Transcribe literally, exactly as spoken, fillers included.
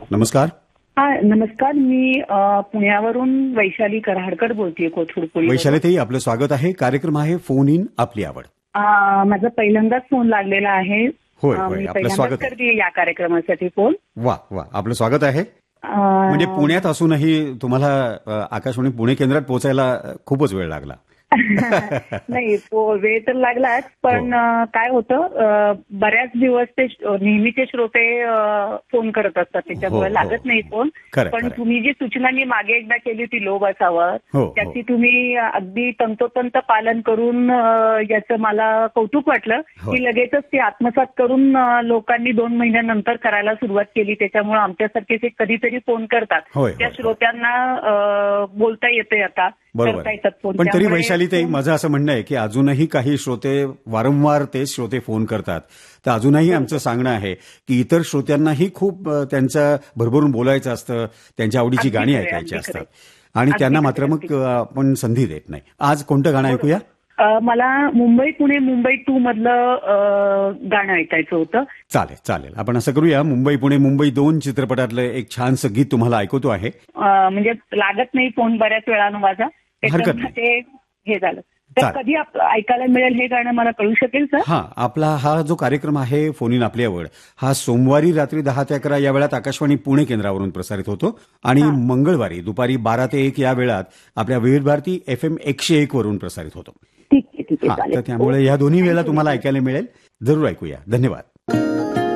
नमस्कार. हा नमस्कार. मी अ, पुण्यावरून वैशाली कराडकर बोलतेय, कोथरूड पुणे. वैशालीताई, आपलं स्वागत आहे. कार्यक्रम आहे फोन इन आपली आवड. अ, माझा पहिल्यांदाच फोन लागलेला आहे. होय अ, होय मी आपलं स्वागत आहे. करते या कार्यक्रमासाठी फोन. वा वा आपलं स्वागत आहे. अ, म्हणजे पुण्यात असूनही तुम्हाला अ, आकाशवाणी पुणे केंद्रात पोहोचायला खूपच वेळ लागला. नाही पो- वेळ तर लागलाच, पण अ, काय होतं, अ, बऱ्याच दिवस ते श- नेहमीचे श्रोते अ, फोन करत असतात, त्याच्यामुळे हो, लागत हो. नाही फोन. खरं, पण खरं. तुम्ही जी सूचना मी मागे एकदा केली होती लो बसावर, हो, हो. त्याची तुम्ही अगदी तंतोतंत पालन करून अ, याचं मला कौतुक वाटलं होय. की लगेचच ते आत्मसात करून अ, लोकांनी दोन महिन्यानंतर करायला सुरुवात केली. त्याच्यामुळे आमच्यासारखे जे कधीतरी फोन करतात होय, त्या होय, होय. श्रोत्यांना अ, बोलता येते, आता बरोबर करता आहे. येतात फोन. पण तरी त्यामुळे वैशालीताई, फोन- माझं असं म्हणणं आहे की अजूनही काही श्रोते वारंवार तेच श्रोते फोन करतात. तर अजूनही आमचं सांगणं आहे की इतर श्रोत्यांनाही खूप अ, त्यांचं भरभरून बोलायचं असतं, त्यांच्या आवडीची अगदी गाणी खरंय, ऐकायची अगदी खरंय. असतात आणि अगदी त्यांना खरंय, मात्र मग अगदी. अ, आपण संधी देत नाही. आज कोणतं गाणं ऐकूया? अ, मला मुंबई पुणे मुंबई टू मधलं अ, गाणं ऐकायचं होतं. चालेल चालेल आपण असं करूया. मुंबई पुणे मुंबई दोन चित्रपटातलं एक छानसं गीत तुम्हाला ऐकवतो आहे. अ, म्हणजे लागत नाही फोन बऱ्याच वेळानं माझा, हरकत त्याच्यामुळे नाही. ते हे झालं. तर चालेल. कधी आप- ऐकायला मिळेल हे गाणं मला कळू शकेल सर? हा आपला हा जो कार्यक्रम आहे फोन इन आपली आवड, हा सोमवारी रात्री दहा ते अकरा या वेळात आकाशवाणी पुणे केंद्रावरून प्रसारित होतो आणि हा. मंगळवारी दुपारी बारा ते एक या वेळात आपल्या विविध भारती एफ एम एकशे एक वरून प्रसारित होतो. ठीक आहे, ठीक आहे, हा चालेल. तर त्यामुळे ओके. या दोन्ही वेळेला थँक्यू. तुम्हाला ऐकायला मिळेल. जरूर ऐकूया. धन्यवाद.